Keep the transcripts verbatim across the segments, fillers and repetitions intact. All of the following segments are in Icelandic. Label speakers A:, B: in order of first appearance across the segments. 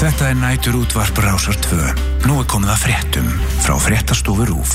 A: Þetta er nætur útvarp Rásar tvö. Nú er komið að fréttum frá fréttastofu RÚV.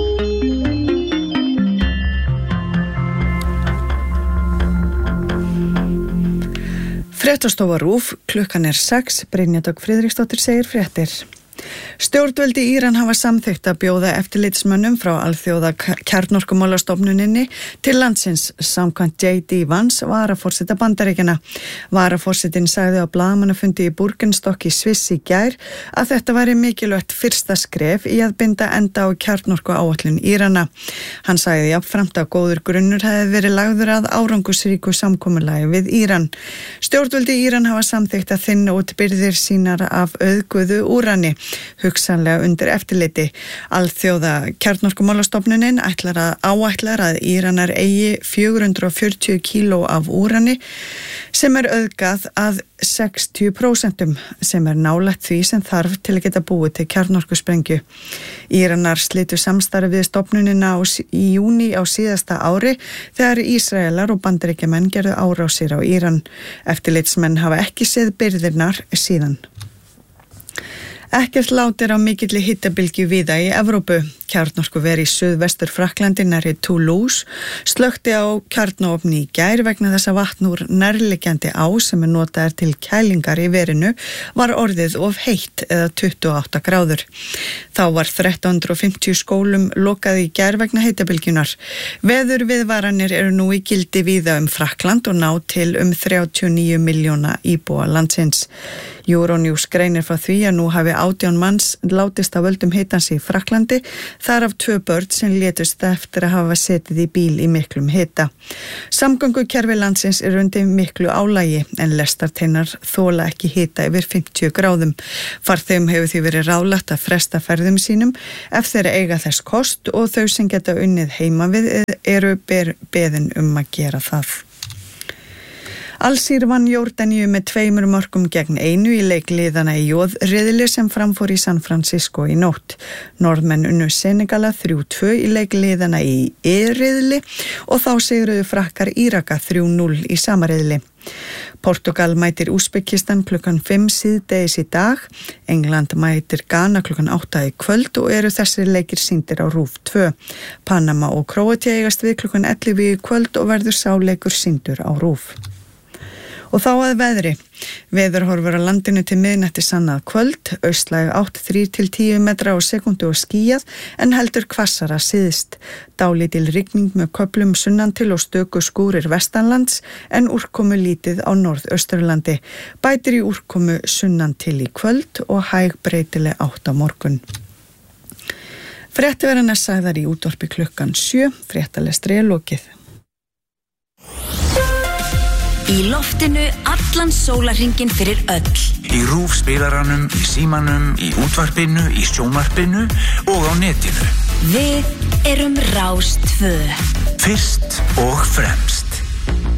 B: Fréttastofa RÚV, klukkan er sex, Brynja Dögg Friðriksdóttir segir fréttir. Stjórnvöld í Íran hafa samþykkt að bjóða eftirlitsmönnum frá alþjóða kjarnorkumálastofnuninni til landsins samkvæmt J D Vance, varaforseta Bandaríkjanna. Varaforsetinn sagði á blaðamannafundi í Burgenstock í Sviss í gær að þetta væri mikilvægt fyrsta skref í að binda enda á kjarnorkuáætlun Írana. Hann sagði jafnframt að góður grunnur hefði verið lagður að árangursríku samkomulagi við Íran. Stjórnvöld í Íran hafa samþykkt að þynna út birgðir sínar af auðguðu úrani, hugsanlega undir eftirliti. Alþjóða kjarnorkumálastofnunin ætlar að áætlar að Íranar eigi fjögur hundruð og fjörutíu kíló af úrani sem er auðgað að sextíu prósent sem er nálægt því sem þarf til að geta búið til kjarnorkusprengju. Íranar slitu samstarfi við stofnunina á, í júní á síðasta ári þegar Ísraelar og Bandaríkjamenn gerðu árásir á Íran. Eftirlitsmenn hafa ekki séð birgðirnar síðan. Ekkert lát er á mikilli hitabylgju víða í Evrópu. Kjarnorkuver í suðvestur Frakklandi nærri Toulouse slökkti á kjarnaofni í gær vegna þess að vatn úr nærliggjandi á sem er notaðar til kælingar í verinu var orðið of heitt eða tuttugu og átta gráður. Þá var þrettán hundruð og fimmtíu skólum lokað í gær vegna hitabylgjunar. Veðurviðvaranir eru nú í gildi víða um Frakkland og ná til um þrjátíu og níu milljóna íbúa landsins. Euronews greinir frá því að nú hafi átján manns látist af völdum hitans í Frakklandi, þar af tvö börn sem létust eftir að hafa setið í bíl í miklum hita. Samgöngukerfi landsins er undir miklu álagi en lestarteinar þola ekki hita yfir fimmtíu gráðum. Farþegum hefur því verið ráðlagt að fresta ferðum sínum ef þeir eiga þess kost og þau sem geta unnið heima við eru beðin um að gera það. Al-Sir vann Jórdaníu með tveimur mörkum gegn einu í leik liðana í J-riðli sem framfór í San Francisco í nótt. Norðmenn unnu Senegala þrjú tvö í leik liðana í E-riðli og þá sigruðu Frakkar Íraka þrjú núll í sama riðli. Portugal mætir Úsbekistan klukkan fimm síðdegis í dag, England mætir Ghana klukkan átta í kvöld og eru þessir leikir sýndir á RÚV tvö. Panama og Króatía eigast við klukkan ellefu í kvöld og verður sá leikur sýndur á RÚV. Og þá að veðri. Veðurhorfur á landinu til miðnætti sannað kvöld, austlæg átt þrír til tíu metra á sekundu og skýjað en heldur hvassara síðst. Dálítil rigning með köflum sunnan til og stöku skúrir vestanlands en úrkomu lítið á norðausturlandi. Bætir í úrkomu sunnan til í kvöld og hæg breytileg átt á morgun. Fréttaverðarnar sagðar í útvarpi klukkan sjö, fréttalestri er lokið.
C: Í loftinu allan sólarhringinn fyrir öll.
A: Í RÚV spilaranum, í símanum, í útvarpinu, í sjónvarpinu og á netinu.
C: Við erum Rás tvö.
A: Fyrst og fremst.